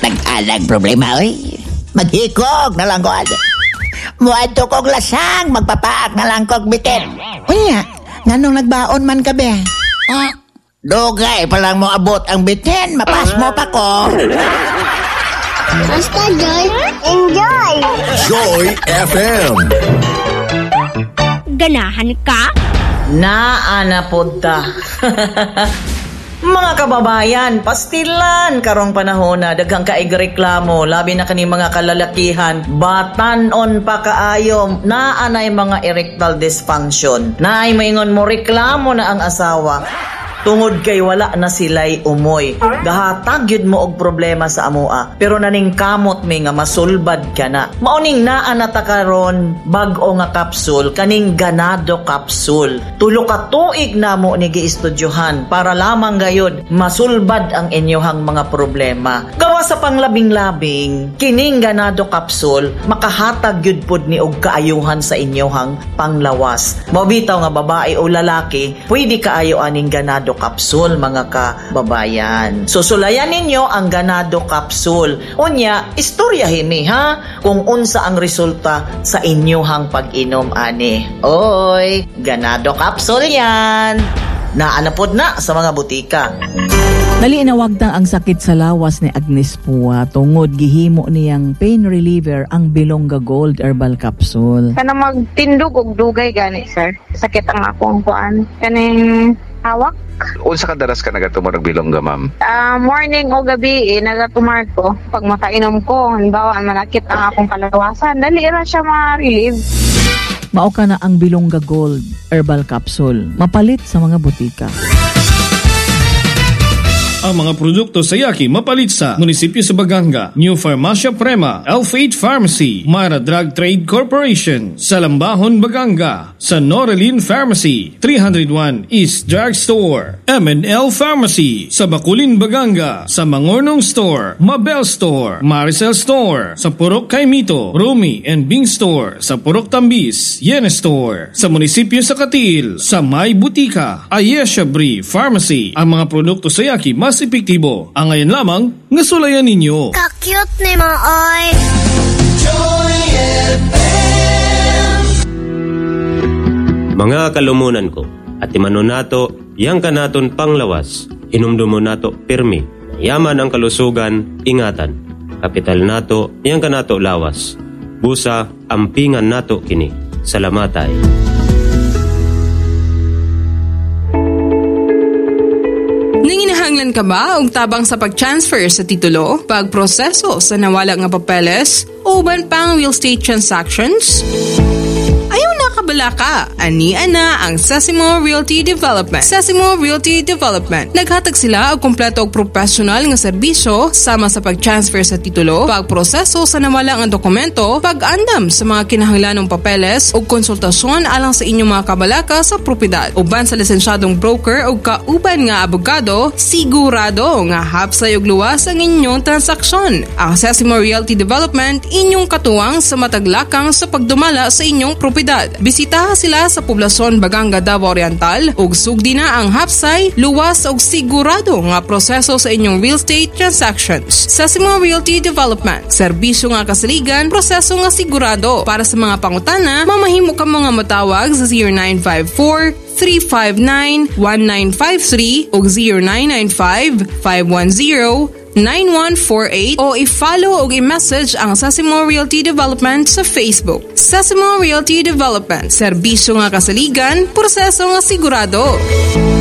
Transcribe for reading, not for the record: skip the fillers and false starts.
Nag-alang problema, oy. Maghikog na lang ko. Muadto kong lasang, magpapaak na lang kong bitin. Unya, nganong nagbaon man ka, be? Dugay pa lang mo abot ang bitin, mapas mo pa ko. Basta Joy, enjoy! Joy FM. Ganahan ka? Naanapod ta. Mga kababayan, pastilan karong panahon na daghang kaigreklamo, labi na kani mga kalalakihan, batanon pa kaayo, naanay mga erectile dysfunction. Naay maingon mo reklamo na ang asawa. Tungod kay wala na sila'y umoy. Gahatag yun mo og problema sa amoa. Pero naning kamot mi nga masulbad ka na. Mauning naanata karon bag-o nga kapsul, kaning ganado kapsul. Tulo ka tuig na mo ni giistudyohan para lamang gayud masulbad ang inyohang mga problema. Gawa sa panglabing-labing, kining ganado kapsul makahatag yun pod ni og kaayuhan sa inyohang panglawas. Mabitaw nga babae o lalaki, pwede kaayo aning ganado kapsul mga kababayan. Susulayan ninyo ang ganado kapsul. Unya, istoryahin mi ha kung unsa ang resulta sa inyohang pag-inom ani. Oy, ganado kapsul yan. Naanapod na sa mga butika. Dali inawagtang ang sakit sa lawas ni Agnes Pua tungod gihimo niyang pain reliever ang Bilongga Gold Herbal Capsule. Kana magtindog og dugay gani sir. Sakit ang akong kuan. Kaning hawak. Unsa ka daras ka nagatumor og bilongga, ma'am? Morning o gabi nagatumar ko. Pag makainom ko, halimbawa manakit ang akong kalawasan, dali ra siya ma-relieve. Mao ka na ang Bilongga Gold Herbal Capsule. Mapalit sa mga butika. Ang mga produkto sa Yaki mapalit sa Munisipyo sa Baganga, New Farmacia Prema, L8 Pharmacy, Mara Drug Trade Corporation, sa Lambahon, Baganga, sa Norelin Pharmacy, 301 East Drug Store, M&L Pharmacy, sa Bakulin, Baganga, sa Mangornong Store, Mabel Store, Maricel Store, sa Purok Kaimito, Rumi and Bing Store, sa Purok Tambis, Yene Store, sa Munisipyo sa Katil, sa May Butika, Ayesha Brie Pharmacy. Ang mga produkto sa Yaki mas epektibo. Ang ngayon lamang, nasulayan ninyo. Ka-cute ni Maoy! Joy FM. Mga kalumunan ko, at imanon nato, yang kanaton panglawas, inumdumo nato pirmi, yaman ang kalusugan, ingatan, kapital nato, yang kanato lawas, busa, ampingan nato kini, salamatay. Nanginahanglan ka ba og tabang sa pag-transfer sa titulo, pagproseso sa nawala nga papeles, o uban pang real estate transactions? Ayaw na kabala ka. Ania na ang Sesimo Realty Development. Sesimo Realty Development. Naghatag sila og kompleto og professional nga serbisyo sama sa pag-transfer sa titulo, pagproseso sa nawala nga dokumento, pag-andam sa mga kinahanglanong papeles ug konsultasyon alang sa inyong mga kabalaka sa propiedad. Uban sa lisensyadong broker ug kauban nga abogado, sigurado nga hapsay ug luwas ang inyong transaksyon. Ang Sesimo Realty Development inyong katuwang sa mataglakang sa pagdumala sa inyong propiedad. Bisitaha sila sa poblasyon Baganga, Davao Oriental ug sugdi na ang hapsay, luwas ug sigurado nga proseso sa inyong real estate transactions. Sesimo Realty Development. Serbisyo nga kasaligan, proseso nga sigurado. Para sa mga pangutana, mamahimo ka mga matawag sa 0954-359-1953 o 0995-510-9148 o i-follow o i-message ang Sesimo Realty Development sa Facebook. Sesimo Realty Development. Serbisyo nga kasaligan, proseso nga sigurado.